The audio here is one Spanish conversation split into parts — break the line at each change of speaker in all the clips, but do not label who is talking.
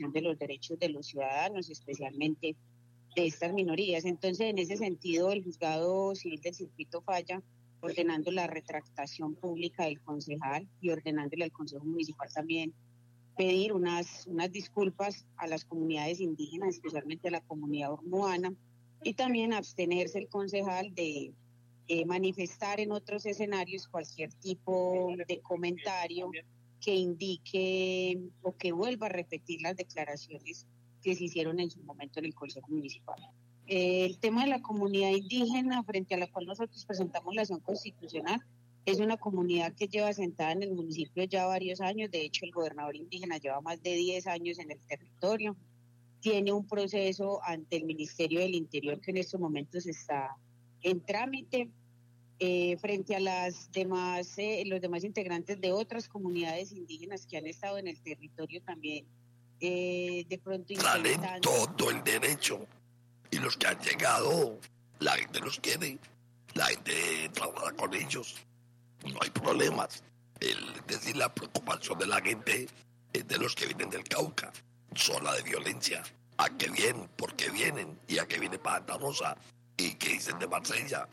protección de los derechos de los ciudadanos, especialmente de estas minorías. Entonces, en ese sentido, el Juzgado Civil del Circuito falla ordenando la retractación pública del concejal y ordenándole al Consejo Municipal también pedir unas disculpas a las comunidades indígenas, especialmente a la comunidad ormuana, y también abstenerse el concejal de manifestar en otros escenarios cualquier tipo de comentario que indique o que vuelva a repetir las declaraciones que se hicieron en su momento en el Consejo Municipal. El tema de la comunidad indígena, frente a la cual nosotros presentamos la acción constitucional, es una comunidad que lleva sentada en el municipio ya varios años. De hecho, el gobernador indígena lleva más de 10 años en el territorio. Tiene un proceso ante el Ministerio del Interior que en estos momentos está en trámite. Frente a los demás integrantes de otras comunidades indígenas que han estado en el territorio también, de pronto
tienen todo el derecho, y los que han llegado, la gente los quiere, la gente trabaja con ellos, no hay problemas. Es decir, la preocupación de la gente es de los que vienen del Cauca, sola de violencia. ¿A qué vienen? ¿Por qué vienen? ¿Y a qué viene Santa Rosa? ¿Y qué dicen de Marsella?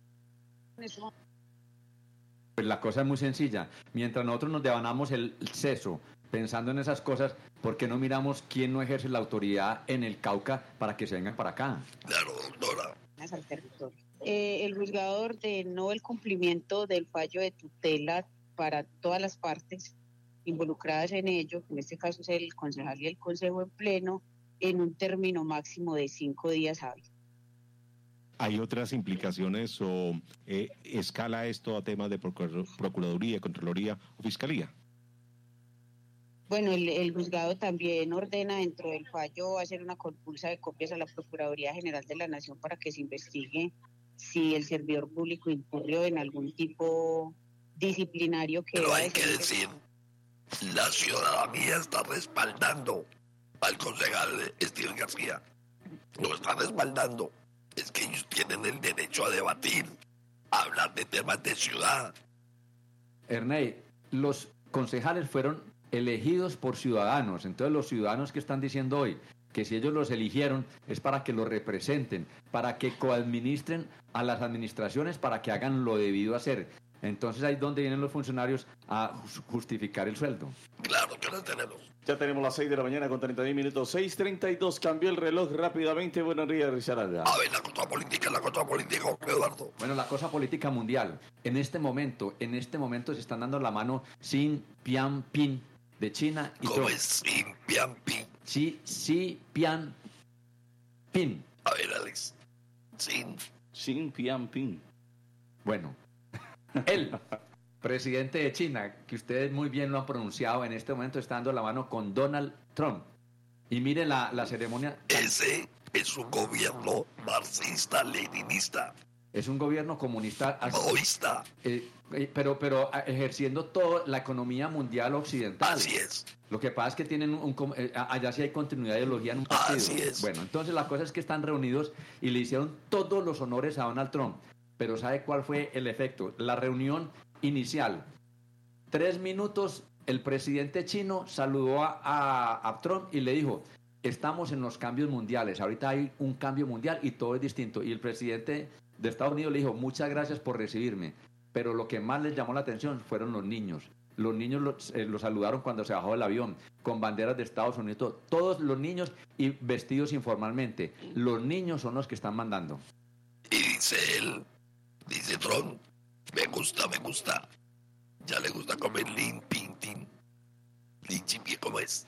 Pues la cosa es muy sencilla. Mientras nosotros nos devanamos el seso pensando en esas cosas, ¿por qué no miramos quién no ejerce la autoridad en el Cauca para que se vengan para acá?
Claro, doctora.
Al territorio. El juzgado ordenó el cumplimiento del fallo de tutela para todas las partes involucradas en ello, en este caso es el concejal y el consejo en pleno, en un término máximo de 5 días hábiles.
¿Hay otras implicaciones o escala esto a temas de Procuraduría, Contraloría o Fiscalía?
Bueno, el juzgado también ordena dentro del fallo hacer una compulsa de copias a la Procuraduría General de la Nación para que se investigue si el servidor público incurrió en algún tipo disciplinario que...
Pero hay que decir, la ciudadanía está respaldando al concejal Steven García. Lo está respaldando. Es que ellos tienen el derecho a debatir, a hablar de temas de ciudad.
Ernei, los concejales fueron elegidos por ciudadanos. Entonces los ciudadanos que están diciendo hoy que si ellos los eligieron es para que los representen, para que coadministren a las administraciones, para que hagan lo debido hacer. Entonces ahí es donde vienen los funcionarios a justificar el sueldo.
Claro que lo tenemos.
Ya tenemos las 6 de la mañana con 32 minutos. 6:32, cambió el reloj rápidamente. Buenos días, Risaralda.
A ver, la cosa política, Eduardo.
Bueno, la cosa política mundial. En este momento se están dando la mano Xi Jinping de China y
¿Cómo es Xi Jinping?
Xi Jinping.
A ver, Alex.
Xi Jinping.
Bueno, el presidente de China, que ustedes muy bien lo han pronunciado, en este momento está dando la mano con Donald Trump. Y mire la ceremonia.
Ese es un gobierno marxista-leninista.
Es un gobierno comunista.
Maoísta.
Pero ejerciendo toda la economía mundial occidental.
Así es.
Lo que pasa es que tienen allá sí hay continuidad de ideología en un partido.
Así es.
Bueno, entonces la cosa es que están reunidos y le hicieron todos los honores a Donald Trump. Pero ¿sabe cuál fue el efecto? La reunión inicial. 3 minutos, el presidente chino saludó a Trump y le dijo: estamos en los cambios mundiales, ahorita hay un cambio mundial y todo es distinto. Y el presidente de Estados Unidos le dijo: muchas gracias por recibirme. Pero lo que más les llamó la atención fueron los niños. Los niños lo saludaron cuando se bajó del avión, con banderas de Estados Unidos, todos los niños y vestidos informalmente. Los niños son los que están mandando.
Y dice Trump, me gusta. Ya le gusta comer Lin Jinping, ¿cómo es?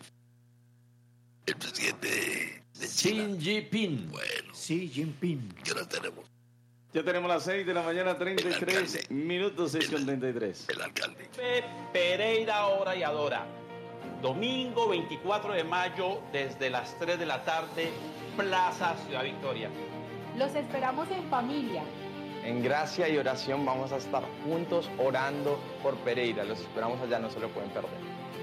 El presidente de China.
Xi Jinping.
Bueno.
Xi Jinping.
¿Qué hora tenemos?
Ya tenemos las 6 de la mañana, 33 minutos, 6:33.
El alcalde.
Pereira Ora y Adora. Domingo 24 de mayo, desde las 3 de la tarde, Plaza Ciudad Victoria.
Los esperamos en familia.
En gracia y oración vamos a estar juntos orando por Pereira. Los esperamos allá, no se lo pueden perder.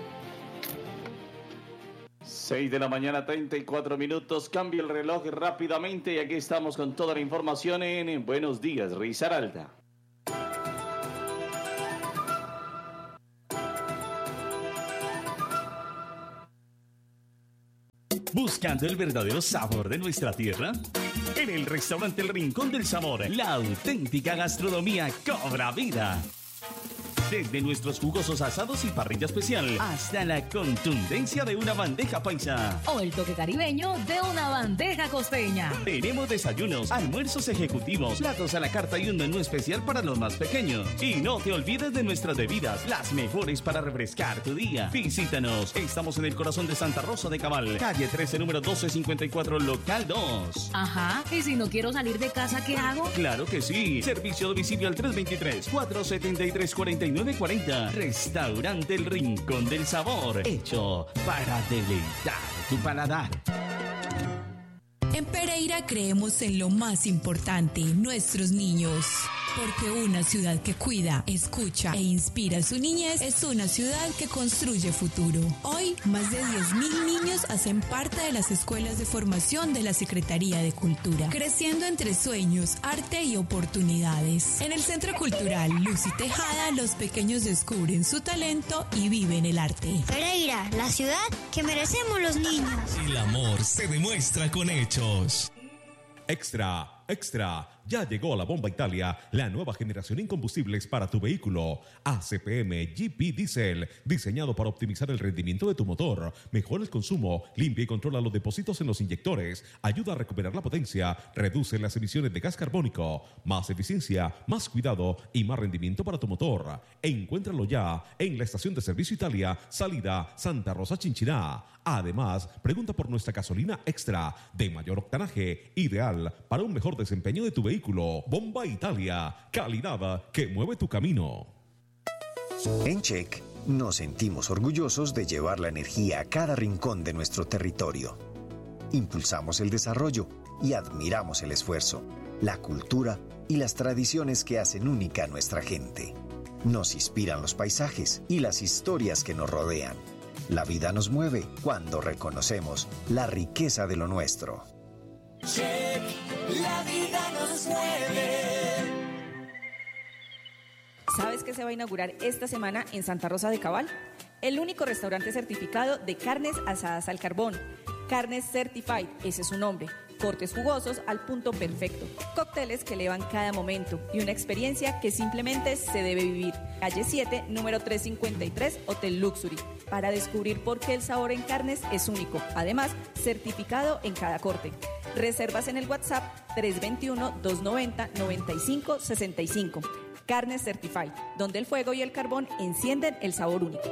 6 de la mañana, 34 minutos. Cambia el reloj rápidamente y aquí estamos con toda la información en Buenos Días, Risaralda.
¿Buscando el verdadero sabor de nuestra tierra? En el restaurante El Rincón del Sabor, la auténtica gastronomía cobra vida. Desde nuestros jugosos asados y parrilla especial hasta la contundencia de una bandeja paisa.
O el toque caribeño de una bandeja costeña.
Tenemos desayunos, almuerzos ejecutivos, platos a la carta y un menú especial para los más pequeños. Y no te olvides de nuestras bebidas, las mejores para refrescar tu día. Visítanos. Estamos en el corazón de Santa Rosa de Cabal, calle 13, número 1254, local 2.
Ajá, ¿y si no quiero salir de casa, qué hago?
Claro que sí. Servicio a domicilio al 323-473-4940. Restaurante El Rincón del Sabor, hecho para deleitar tu paladar.
En Pereira creemos en lo más importante, nuestros niños. Porque una ciudad que cuida, escucha e inspira su niñez es una ciudad que construye futuro. Hoy, más de 10.000 niños hacen parte de las escuelas de formación de la Secretaría de Cultura, creciendo entre sueños, arte y oportunidades. En el Centro Cultural Luz y Tejada, los pequeños descubren su talento y viven el arte.
Pereira, la ciudad que merecemos los niños.
El amor se demuestra con hechos.
Extra, extra, ya llegó la Bomba Italia, la nueva generación en combustibles para tu vehículo. ACPM GP Diesel, diseñado para optimizar el rendimiento de tu motor, mejora el consumo, limpia y controla los depósitos en los inyectores, ayuda a recuperar la potencia, reduce las emisiones de gas carbónico, más eficiencia, más cuidado y más rendimiento para tu motor. Encuéntralo ya en la estación de servicio Italia, salida Santa Rosa Chinchiná. Además, pregunta por nuestra gasolina extra de mayor octanaje, ideal para un mejor desempeño de tu vehículo. Bomba Italia, calidad que mueve tu camino.
En Check nos sentimos orgullosos de llevar la energía a cada rincón de nuestro territorio. Impulsamos el desarrollo y admiramos el esfuerzo, la cultura y las tradiciones que hacen única a nuestra gente. Nos inspiran los paisajes y las historias que nos rodean. La vida nos mueve cuando reconocemos la riqueza de lo nuestro.
Check, la vida nos mueve.
¿Sabes qué se va a inaugurar esta semana en Santa Rosa de Cabal? El único restaurante certificado de carnes asadas al carbón. Carnes Certified, ese es su nombre. Cortes jugosos al punto perfecto. Cócteles que elevan cada momento y una experiencia que simplemente se debe vivir. Calle 7, número 353, Hotel Luxury. Para descubrir por qué el sabor en carnes es único. Además, certificado en cada corte. Reservas en el WhatsApp 321-290-9565. Carnes Certified, donde el fuego y el carbón encienden el sabor único.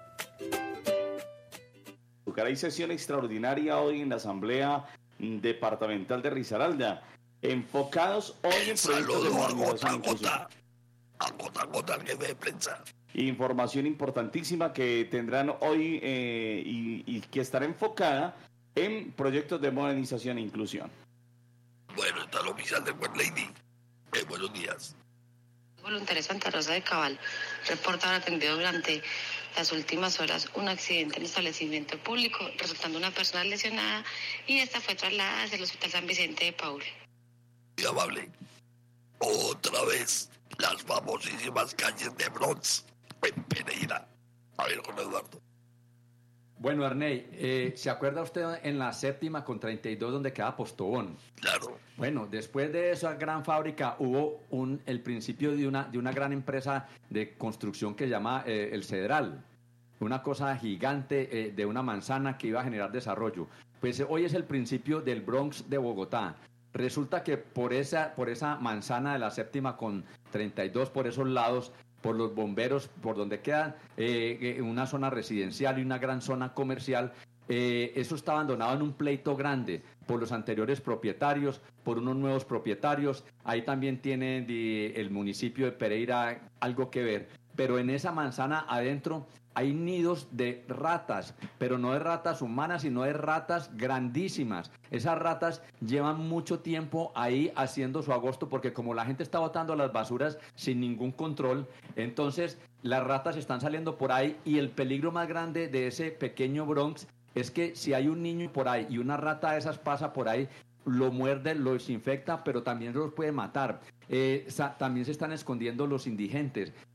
Hay sesión extraordinaria hoy en la Asamblea Departamental de Risaralda, enfocados hoy en proyectos de modernización e inclusión.
A gota, el jefe de prensa.
Información importantísima que tendrán hoy y que estará enfocada en proyectos de modernización e inclusión.
Bueno, está el oficial de Web Lady. Buenos días.
Voluntarios Santa Rosa de Cabal reporta haber atendido durante las últimas horas un accidente en establecimiento público, resultando una persona lesionada, y esta fue trasladada hacia el Hospital San Vicente de Paul.
Muy amable. Otra vez, las famosísimas calles de Bronx en Pereira. A ver, con Eduardo.
Bueno, Arney, ¿se acuerda usted en la séptima con 32 donde queda Postobón?
Claro.
Bueno, después de esa gran fábrica hubo el principio de una gran empresa de construcción que se llama El Cedral. Una cosa gigante de una manzana que iba a generar desarrollo. Pues hoy es el principio del Bronx de Bogotá. Resulta que por esa manzana de la séptima con 32, por esos lados, por los bomberos, por donde queda una zona residencial y una gran zona comercial, eso está abandonado en un pleito grande por los anteriores propietarios, por unos nuevos propietarios. Ahí también tiene el municipio de Pereira algo que ver. Pero en esa manzana adentro hay nidos de ratas, pero no de ratas humanas, sino de ratas grandísimas. Esas ratas llevan mucho tiempo ahí haciendo su agosto, porque como la gente está botando las basuras sin ningún control, entonces las ratas están saliendo por ahí, y el peligro más grande de ese pequeño Bronx es que si hay un niño por ahí y una rata de esas pasa por ahí, lo muerde, lo desinfecta, pero también los puede matar. También se están escondiendo los indigentes.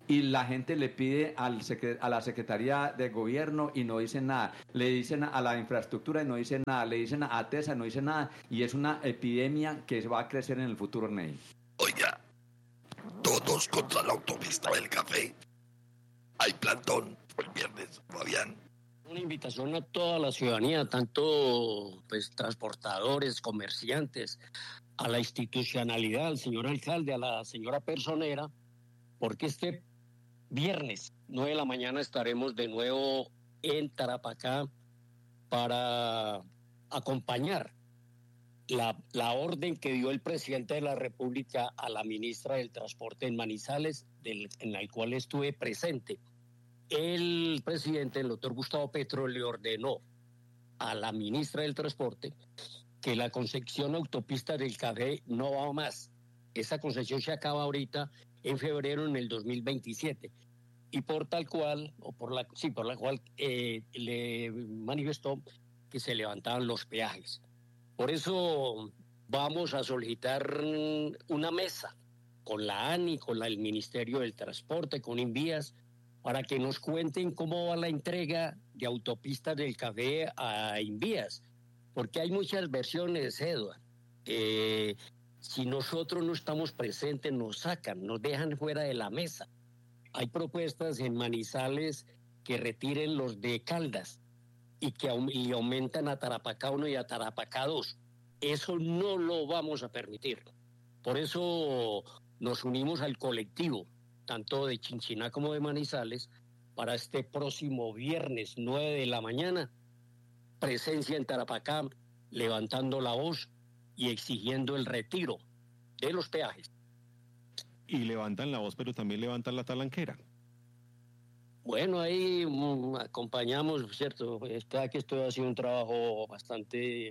y la gente le pide a la Secretaría de Gobierno y no dicen nada, le dicen a la infraestructura y no dicen nada, le dicen a TESA y no dicen nada, y es una epidemia que va a crecer en el futuro, Ney.
Oiga, todos contra la autopista del café. Hay plantón el viernes, Fabián.
Una invitación a toda la ciudadanía, tanto pues transportadores, comerciantes, a la institucionalidad, al señor alcalde, a la señora personera, porque este viernes, 9 de la mañana, estaremos de nuevo en Tarapacá para acompañar la orden que dio el presidente de la República a la ministra del Transporte en Manizales, en la cual estuve presente. El presidente, el doctor Gustavo Petro, le ordenó a la ministra del Transporte que la concesión autopista del Café no va más. Esa concesión se acaba ahorita en febrero en el 2027. Y por la cual le manifestó que se levantaban los peajes. Por eso vamos a solicitar una mesa con la ANI, con el Ministerio del Transporte, con Invías, para que nos cuenten cómo va la entrega de autopistas del Café a Invías, porque hay muchas versiones, Eduardo. Si nosotros no estamos presentes, nos sacan, nos dejan fuera de la mesa. Hay propuestas en Manizales que retiren los de Caldas y que aumentan a Tarapacá 1 y a Tarapacá 2. Eso no lo vamos a permitir. Por eso nos unimos al colectivo, tanto de Chinchiná como de Manizales, para este próximo viernes 9 de la mañana, presencia en Tarapacá, levantando la voz y exigiendo el retiro de los peajes.
Y levantan la voz, pero también levantan la talanquera.
Bueno, ahí acompañamos, ¿cierto? Que estoy haciendo un trabajo bastante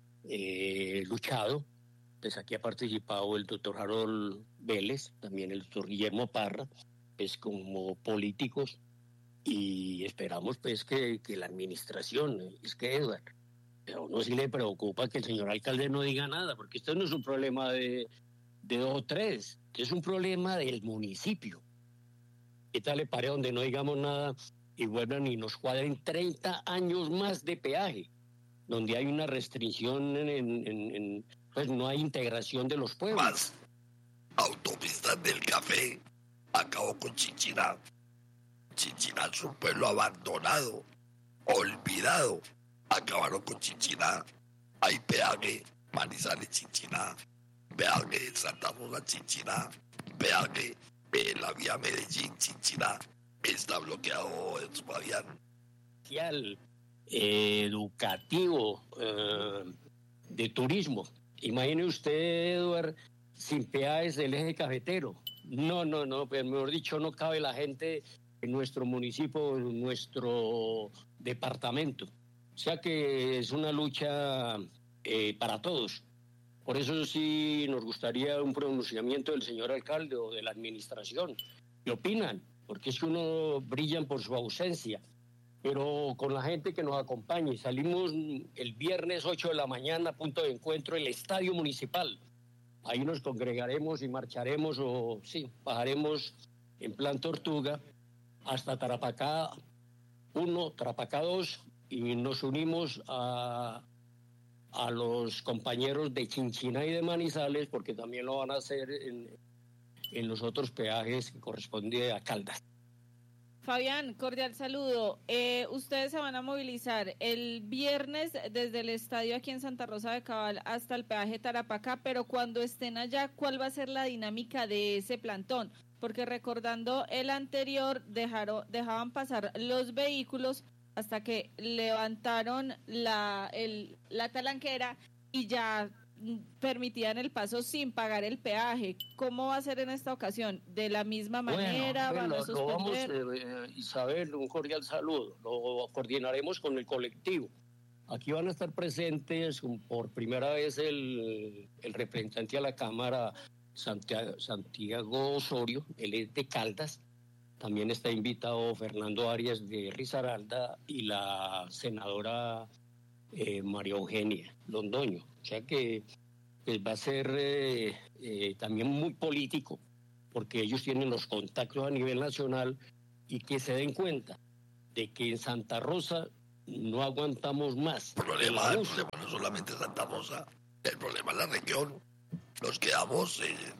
luchado. Pues aquí ha participado el doctor Harold Vélez, también el doctor Guillermo Parra, pues como políticos, y esperamos pues que la administración, es que Eduardo, a uno sí le preocupa que el señor alcalde no diga nada, porque esto no es un problema de 2 o 3, es un problema del municipio. ¿Qué tal le parece donde no digamos nada y vuelvan y nos cuadren 30 años más de peaje, donde hay una restricción pues no hay integración de los pueblos?
Más autopistas del Café acabó con Chinchiná. Chinchiná es un pueblo abandonado, olvidado. Acabaron con Chinchiná. Hay peaje Manizales Chinchiná, peaje Santa Rosa Chinchiná, peaje la vía Medellín Chinchiná. Está bloqueado, Fabián.
Educativo, de turismo. Imagine usted, Eduardo, sin peajes del eje cafetero. No, pues mejor dicho, no cabe la gente en nuestro municipio, en nuestro departamento. O sea que es una lucha para todos. Por eso sí nos gustaría un pronunciamiento del señor alcalde o de la administración. ¿Qué opinan? Porque es que uno brillan por su ausencia. Pero con la gente que nos acompañe. Salimos el viernes 8 de la mañana, punto de encuentro, el Estadio Municipal. Ahí nos congregaremos y marcharemos bajaremos en plan Tortuga hasta Tarapacá 1, Tarapacá 2 y nos unimos a los compañeros de Chinchiná y de Manizales, porque también lo van a hacer en los otros peajes que corresponde a Caldas.
Fabián, cordial saludo. Ustedes se van a movilizar el viernes desde el estadio aquí en Santa Rosa de Cabal hasta el peaje Tarapacá, pero cuando estén allá, ¿cuál va a ser la dinámica de ese plantón? Porque recordando el anterior, dejaban pasar los vehículos hasta que levantaron la talanquera y ya permitían el paso sin pagar el peaje. ¿Cómo va a ser en esta ocasión? ¿De la misma manera? ¿Van a suspender?
Isabel, un cordial saludo. Lo coordinaremos con el colectivo. Aquí van a estar presentes por primera vez el representante a la Cámara, Santiago Osorio, él es de Caldas. También está invitado Fernando Arias de Risaralda y la senadora María Eugenia Londoño. O sea que pues, va a ser también muy político, porque ellos tienen los contactos a nivel nacional, y que se den cuenta de que en Santa Rosa no aguantamos más.
El problema no solamente es Santa Rosa, el problema es la región. Nos quedamos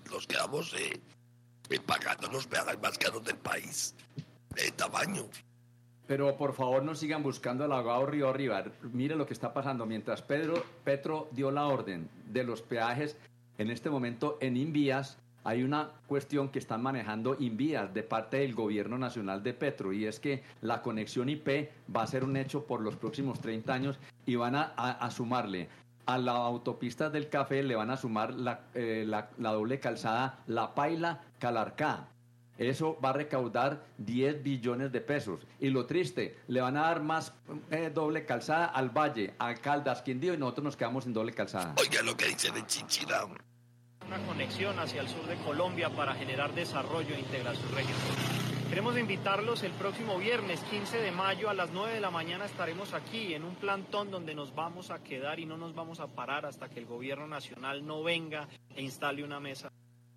pagando los peajes más caros del país, de tamaño.
Pero por favor no sigan buscando al abogado Río Arriba. Mire lo que está pasando. Mientras Petro dio la orden de los peajes, en este momento en Invías hay una cuestión que están manejando Invías de parte del gobierno nacional de Petro, y es que la conexión IP va a ser un hecho por los próximos 30 años y van a sumarle a la autopista del Café, le van a sumar la doble calzada La Paila-Calarcá. Eso va a recaudar 10 billones de pesos. Y lo triste, le van a dar más doble calzada al Valle, a Caldas, Quindío, y nosotros nos quedamos sin doble calzada.
Oiga lo que dicen en Chinchiná.
Una conexión hacia el sur de Colombia para generar desarrollo e integración regional. Queremos invitarlos el próximo viernes 15 de mayo a las 9 de la mañana. Estaremos aquí en un plantón donde nos vamos a quedar y no nos vamos a parar hasta que el gobierno nacional no venga e instale una mesa.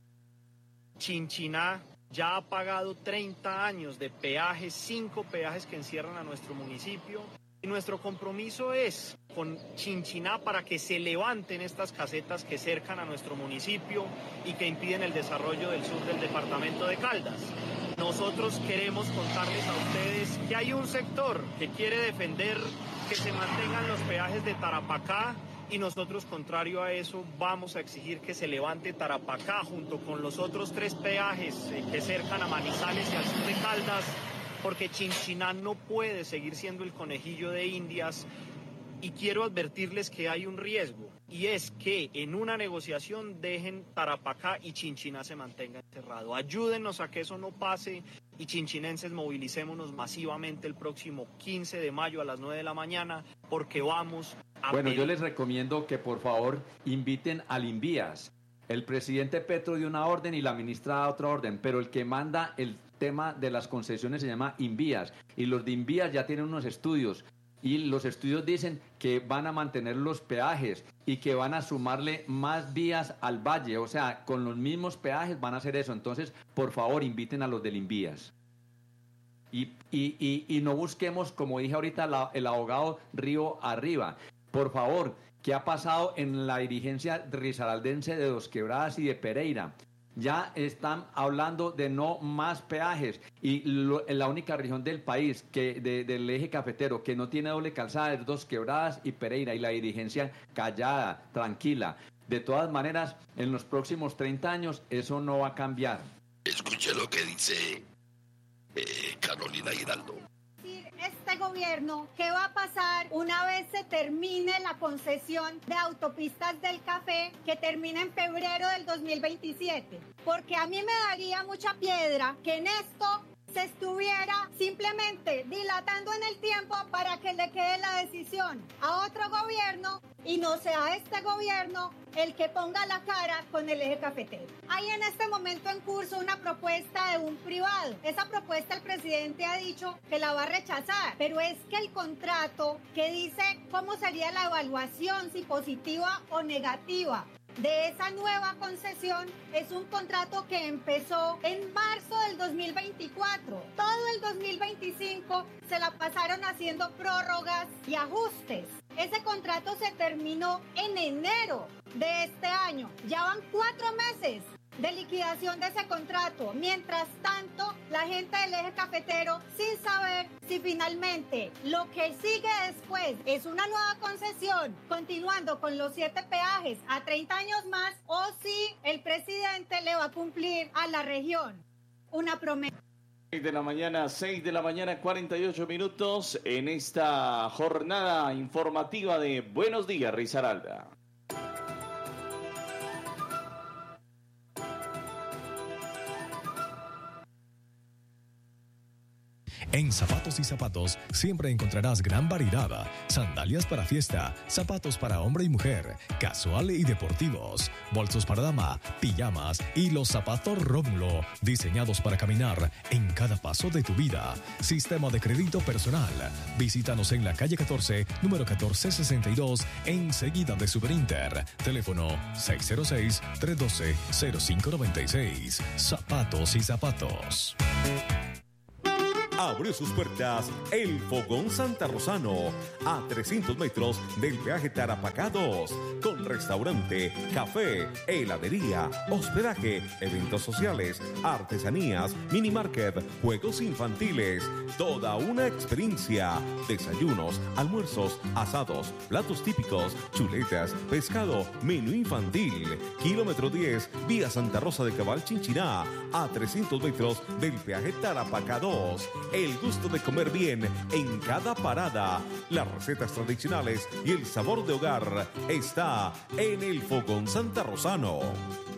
Chinchiná ya ha pagado 30 años de peajes, 5 peajes que encierran a nuestro municipio. Y nuestro compromiso es con Chinchiná para que se levanten estas casetas que cercan a nuestro municipio y que impiden el desarrollo del sur del departamento de Caldas. Nosotros queremos contarles a ustedes que hay un sector que quiere defender que se mantengan los peajes de Tarapacá, y nosotros, contrario a eso, vamos a exigir que se levante Tarapacá junto con los otros 3 peajes que cercan a Manizales y al sur de Caldas, porque Chinchiná no puede seguir siendo el conejillo de Indias. Y quiero advertirles que hay un riesgo, y es que en una negociación dejen Tarapacá y Chinchiná se mantenga encerrado. Ayúdennos a que eso no pase, y chinchinenses, movilicémonos masivamente el próximo 15 de mayo a las 9 de la mañana, porque vamos a...
Bueno, yo les recomiendo que por favor inviten al Invías. El presidente Petro dio una orden y la ministra da otra orden, pero el que manda el tema de las concesiones se llama Invías, y los de Invías ya tienen unos estudios, y los estudios dicen que van a mantener los peajes y que van a sumarle más vías al Valle, o sea, con los mismos peajes van a hacer eso. Entonces, por favor, inviten a los del Invías. Y no busquemos, como dije ahorita, el abogado Río Arriba. Por favor, ¿qué ha pasado en la dirigencia risaraldense de Dos Quebradas y de Pereira? Ya están hablando de no más peajes, y la única región del país del eje cafetero que no tiene doble calzada es Dos Quebradas y Pereira, y la dirigencia callada, tranquila. De todas maneras, en los próximos 30 años eso no va a cambiar.
Escuche lo que dice Carolina Giraldo.
Este gobierno, ¿qué va a pasar una vez se termine la concesión de autopistas del Café, que termina en febrero del 2027? Porque a mí me daría mucha piedra que en esto se estuviera simplemente dilatando en el tiempo para que le quede la decisión a otro gobierno y no sea este gobierno el que ponga la cara con el eje cafetero. Hay en este momento en curso una propuesta de un privado. Esa propuesta el presidente ha dicho que la va a rechazar, pero es que el contrato que dice cómo sería la evaluación, si positiva o negativa, de esa nueva concesión, es un contrato que empezó en marzo del 2024. Todo el 2025 se la pasaron haciendo prórrogas y ajustes. Ese contrato se terminó en enero de este año. Ya van 4 meses de liquidación de ese contrato. Mientras tanto, la gente del eje cafetero, sin saber si finalmente lo que sigue después es una nueva concesión, continuando con los 7 peajes a 30 años más, o si el presidente le va a cumplir a la región una promesa.
6 de la mañana, 48 minutos en esta jornada informativa de Buenos Días, Risaralda.
En Zapatos y Zapatos siempre encontrarás gran variedad. Sandalias para fiesta, zapatos para hombre y mujer, casual y deportivos, bolsos para dama, pijamas y los zapatos Rómulo, diseñados para caminar en cada paso de tu vida. Sistema de crédito personal. Visítanos en la calle 14, número 1462, enseguida de Superinter. Teléfono 606-312-0596. Zapatos y Zapatos.
Abrió sus puertas el Fogón Santa Rosano, a 300 metros del peaje Tarapacá 2, con restaurante, café, heladería, hospedaje, eventos sociales, artesanías, mini market, juegos infantiles, toda una experiencia, desayunos, almuerzos, asados, platos típicos, chuletas, pescado, menú infantil, kilómetro 10, vía Santa Rosa de Cabal Chinchiná, a 300 metros del peaje Tarapacá 2. El gusto de comer bien en cada parada. Las recetas tradicionales y el sabor de hogar está en el Fogón Santa Rosano.